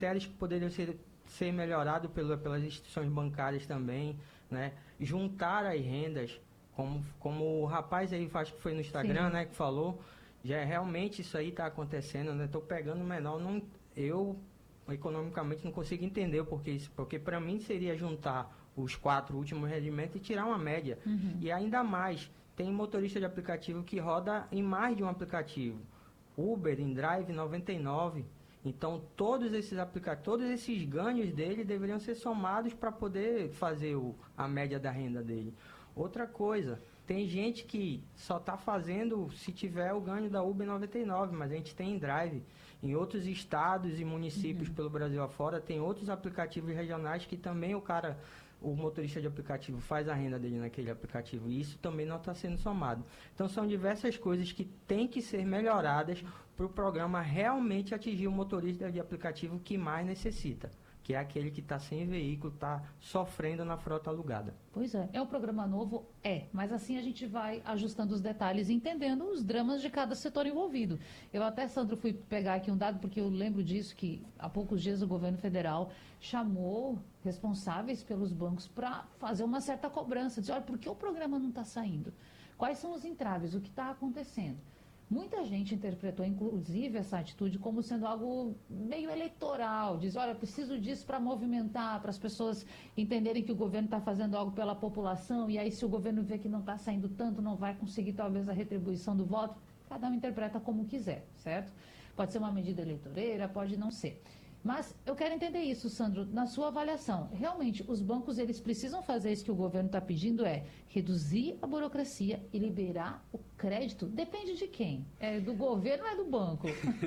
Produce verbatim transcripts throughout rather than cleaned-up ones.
critérios que poderiam ser, ser melhorados pela, pelas instituições bancárias também, né? Juntar as rendas, como, como o rapaz aí, acho que foi no Instagram, Sim. né, que falou, já é, realmente isso aí está acontecendo, né? Estou pegando o menor, não, eu economicamente não consigo entender porque isso, porque para mim seria juntar os quatro últimos rendimentos e tirar uma média. Uhum. E ainda mais, tem motorista de aplicativo que roda em mais de um aplicativo. Uber, InDrive, noventa e nove. Então, todos esses aplicativos, todos esses ganhos dele deveriam ser somados para poder fazer o, a média da renda dele. Outra coisa, tem gente que só está fazendo se tiver o ganho da Uber noventa e nove, mas a gente tem InDrive. Em outros estados e municípios Uhum. pelo Brasil afora, tem outros aplicativos regionais que também o cara, o motorista de aplicativo faz a renda dele naquele aplicativo. E isso também não está sendo somado. Então, são diversas coisas que têm que ser melhoradas para o programa realmente atingir o motorista de aplicativo que mais necessita, que é aquele que está sem veículo, está sofrendo na frota alugada. Pois é, é um programa novo? É, mas assim a gente vai ajustando os detalhes e entendendo os dramas de cada setor envolvido. Eu até, Sandro, fui pegar aqui um dado, porque eu lembro disso, que há poucos dias o governo federal chamou responsáveis pelos bancos para fazer uma certa cobrança, dizer, olha, por que o programa não está saindo? Quais são os entraves? O que está acontecendo? Muita gente interpretou, inclusive, essa atitude como sendo algo meio eleitoral. Diz, olha, preciso disso para movimentar, para as pessoas entenderem que o governo está fazendo algo pela população, e aí se o governo vê que não está saindo tanto, não vai conseguir talvez a retribuição do voto. Cada um interpreta como quiser, certo? Pode ser uma medida eleitoreira, pode não ser. Mas eu quero entender isso, Sandro, na sua avaliação. Realmente, os bancos, eles precisam fazer isso que o governo está pedindo, é reduzir a burocracia e liberar o crédito? Depende de quem? É do governo ou é do banco?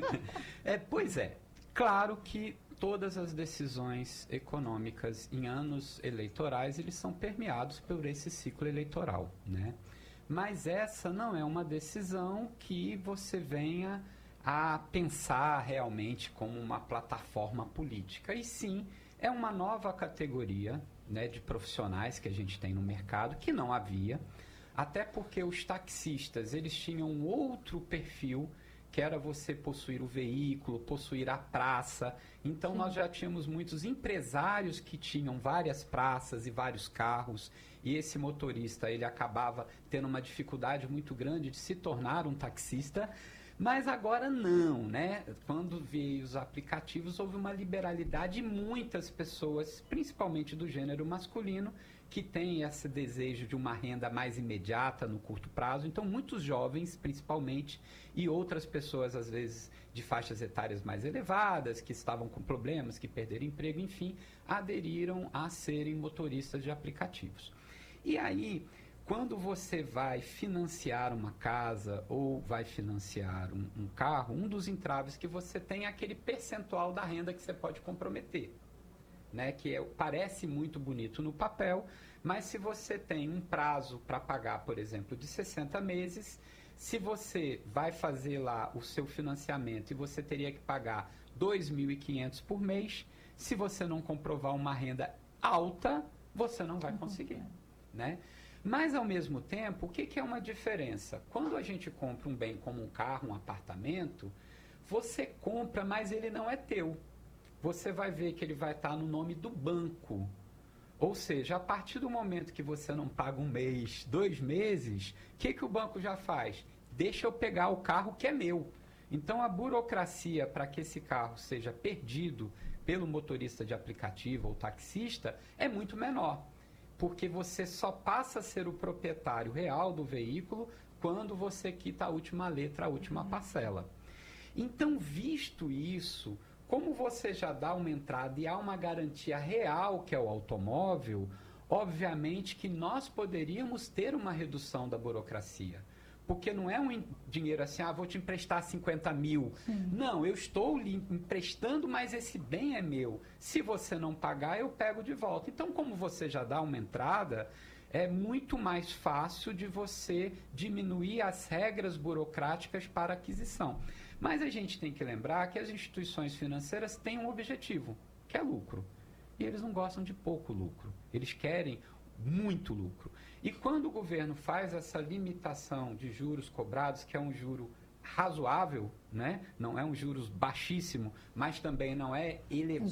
É, pois é. Claro que todas as decisões econômicas em anos eleitorais, eles são permeados por esse ciclo eleitoral, né? Mas essa não é uma decisão que você venha a pensar realmente como uma plataforma política. E sim, é uma nova categoria, né, de profissionais que a gente tem no mercado, que não havia, até porque os taxistas, eles tinham um outro perfil, que era você possuir o veículo, possuir a praça. Então, sim, nós já tínhamos muitos empresários que tinham várias praças e vários carros, e esse motorista, ele acabava tendo uma dificuldade muito grande de se tornar um taxista. Mas agora não, né? Quando veio os aplicativos, houve uma liberalidade e muitas pessoas, principalmente do gênero masculino, que têm esse desejo de uma renda mais imediata, no curto prazo. Então, muitos jovens, principalmente, e outras pessoas, às vezes, de faixas etárias mais elevadas, que estavam com problemas, que perderam emprego, enfim, aderiram a serem motoristas de aplicativos. E aí, quando você vai financiar uma casa ou vai financiar um, um carro, um dos entraves que você tem é aquele percentual da renda que você pode comprometer, né? Que é, parece muito bonito no papel, mas se você tem um prazo para pagar, por exemplo, de sessenta meses, se você vai fazer lá o seu financiamento e você teria que pagar dois mil e quinhentos reais por mês, se você não comprovar uma renda alta, você não vai conseguir, né? Mas, ao mesmo tempo, o que, que é uma diferença? Quando a gente compra um bem como um carro, um apartamento, você compra, mas ele não é teu. Você vai ver que ele vai estar no nome do banco. Ou seja, a partir do momento que você não paga um mês, dois meses, o que, que o banco já faz? Deixa eu pegar o carro que é meu. Então, a burocracia para que esse carro seja perdido pelo motorista de aplicativo ou taxista é muito menor. Porque você só passa a ser o proprietário real do veículo quando você quita a última letra, a última parcela. Então, visto isso, como você já dá uma entrada e há uma garantia real que é o automóvel, obviamente que nós poderíamos ter uma redução da burocracia. Porque não é um dinheiro assim, ah, vou te emprestar cinquenta mil. Sim. Não, eu estou lhe emprestando, mas esse bem é meu. Se você não pagar, eu pego de volta. Então, como você já dá uma entrada, é muito mais fácil de você diminuir as regras burocráticas para aquisição. Mas a gente tem que lembrar que as instituições financeiras têm um objetivo, que é lucro. E eles não gostam de pouco lucro. Eles querem muito lucro. E quando o governo faz essa limitação de juros cobrados, que é um juro razoável, né? Não é um juros baixíssimo, mas também não é elevado,